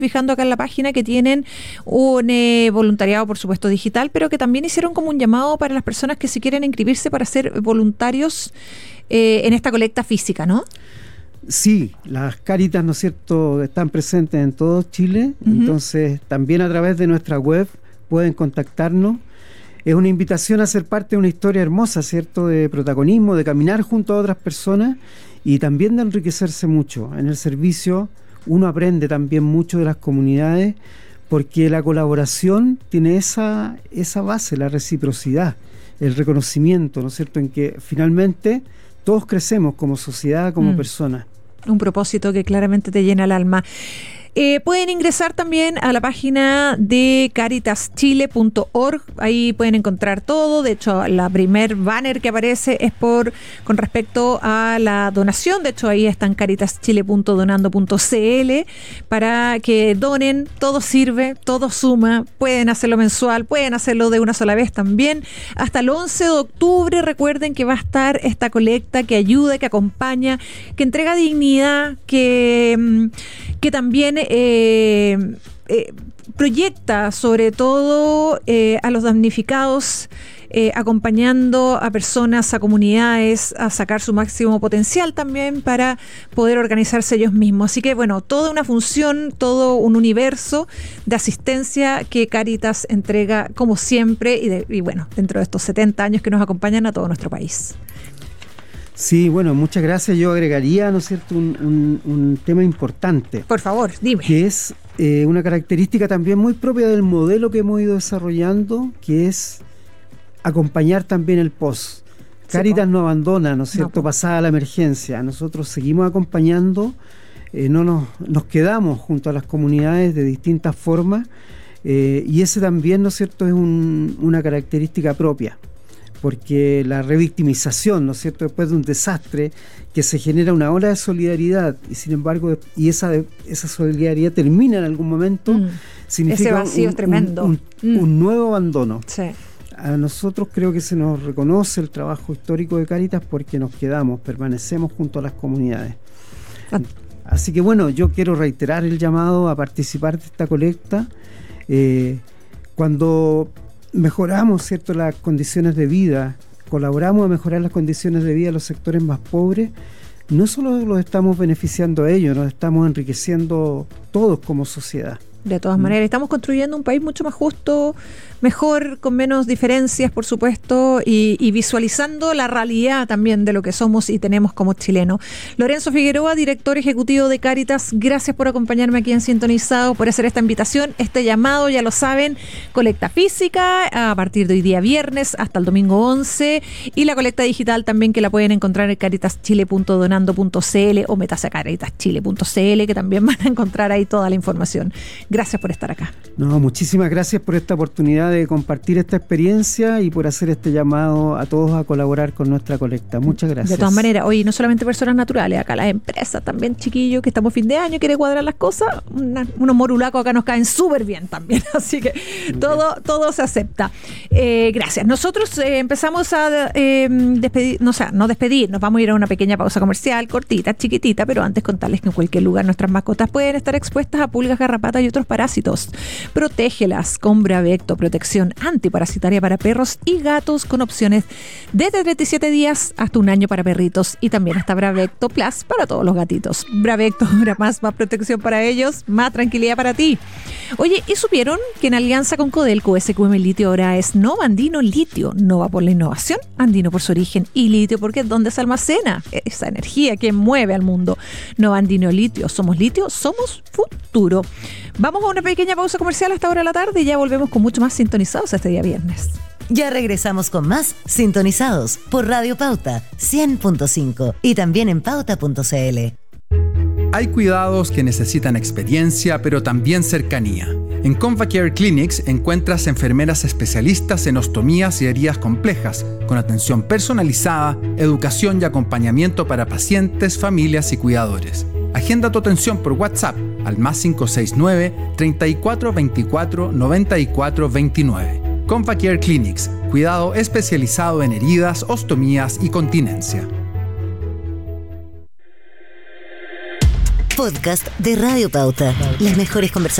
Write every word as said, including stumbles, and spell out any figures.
fijando acá en la página que tienen un eh, voluntariado, por supuesto, digital, pero que también hicieron como un llamado para las personas que se quieren inscribirse para ser voluntarios eh, en esta colecta física, ¿no? Sí, las Cáritas, ¿no es cierto?, están presentes en todo Chile, uh-huh. Entonces también a través de nuestra web pueden contactarnos. Es una invitación a ser parte de una historia hermosa, ¿cierto?, de protagonismo, de caminar junto a otras personas y también de enriquecerse mucho. En el servicio uno aprende también mucho de las comunidades porque la colaboración tiene esa, esa base, la reciprocidad, el reconocimiento, ¿no es cierto?, en que finalmente todos crecemos como sociedad, como mm. personas. Un propósito que claramente te llena el alma. Eh, pueden ingresar también a la página de caritas chile punto org, ahí pueden encontrar todo. De hecho, la primer banner que aparece es por con respecto a la donación. De hecho, ahí están caritas chile punto donando punto c l para que donen. Todo sirve, todo suma. Pueden hacerlo mensual, pueden hacerlo de una sola vez también. Hasta el once de octubre, recuerden que va a estar esta colecta que ayuda, que acompaña, que entrega dignidad, que, que también Eh, eh, proyecta sobre todo eh, a los damnificados, eh, acompañando a personas, a comunidades a sacar su máximo potencial también para poder organizarse ellos mismos. Así que bueno, toda una función, todo un universo de asistencia que Cáritas entrega como siempre y, de, y bueno, dentro de estos setenta años que nos acompañan a todo nuestro país. Sí, bueno, muchas gracias. Yo agregaría, ¿no es cierto?, un, un, un tema importante. Por favor, dime. Que es eh, una característica también muy propia del modelo que hemos ido desarrollando, que es acompañar también el post. Sí, Cáritas no abandona, ¿no es cierto?, no, pasada la emergencia. Nosotros seguimos acompañando, eh, no nos, nos quedamos junto a las comunidades de distintas formas, eh, y ese también, ¿no es cierto?, es un, una característica propia. Porque la revictimización, ¿no es cierto?, después de un desastre, que se genera una ola de solidaridad y sin embargo, y esa, esa solidaridad termina en algún momento, mm. significa ese vacío un, es tremendo. Un, un, mm. un nuevo abandono. Sí. A nosotros creo que se nos reconoce el trabajo histórico de Cáritas porque nos quedamos, permanecemos junto a las comunidades. Ah. Así que bueno, yo quiero reiterar el llamado a participar de esta colecta. Eh, cuando mejoramos, ¿cierto?, las condiciones de vida, colaboramos a mejorar las condiciones de vida de los sectores más pobres, no solo los estamos beneficiando a ellos, nos estamos enriqueciendo todos como sociedad. De todas ¿Mm? maneras, estamos construyendo un país mucho más justo, mejor, con menos diferencias, por supuesto, y, y visualizando la realidad también de lo que somos y tenemos como chilenos. Lorenzo Figueroa, director ejecutivo de Cáritas, gracias por acompañarme aquí en Sintonizado, por hacer esta invitación, este llamado, ya lo saben, colecta física a partir de hoy día viernes hasta el domingo once, y la colecta digital también, que la pueden encontrar en caritas chile punto donando punto c l o metase a caritas chile punto c l, que también van a encontrar ahí toda la información. Gracias por estar acá. No, muchísimas gracias por esta oportunidad de compartir esta experiencia y por hacer este llamado a todos a colaborar con nuestra colecta. Muchas gracias. De todas maneras, oye, no solamente personas naturales, acá las empresas también, chiquillos, que estamos fin de año, quiere cuadrar las cosas, una, unos morulacos acá nos caen súper bien también, así que todo, todo se acepta. Eh, gracias. Nosotros eh, empezamos a eh, despedir, no, o sea, no despedir, nos vamos a ir a una pequeña pausa comercial, cortita, chiquitita, pero antes contarles que en cualquier lugar nuestras mascotas pueden estar expuestas a pulgas, garrapatas y otros parásitos. Protégelas con Bravecto, protección antiparasitaria para perros y gatos con opciones desde treinta y siete días hasta un año para perritos, y también hasta Bravecto Plus para todos los gatitos. Bravecto dura más, más protección para ellos, más tranquilidad para ti. Oye, ¿y supieron que en alianza con Codelco S Q M Litio ahora es Nova Andino Litio? Nova por la innovación, Andino por su origen y Litio porque es donde se almacena esa energía que mueve al mundo. Nova Andino Litio, somos litio, somos futuro. Vamos a una pequeña pausa comercial hasta ahora de la tarde y ya volvemos con mucho más Sintonizados este día viernes. Ya regresamos con más Sintonizados por Radio Pauta cien punto cinco y también en pauta punto c l. Hay cuidados que necesitan experiencia, pero también cercanía. En ConvaCare Clinics encuentras enfermeras especialistas en ostomías y heridas complejas, con atención personalizada, educación y acompañamiento para pacientes, familias y cuidadores. Agenda tu atención por WhatsApp al más cinco seis nueve, treinta y cuatro veinticuatro, noventa y cuatro veintinueve. ConvaCare Clinics, cuidado especializado en heridas, ostomías y continencia. podcast de Radio Pauta. Las mejores conversaciones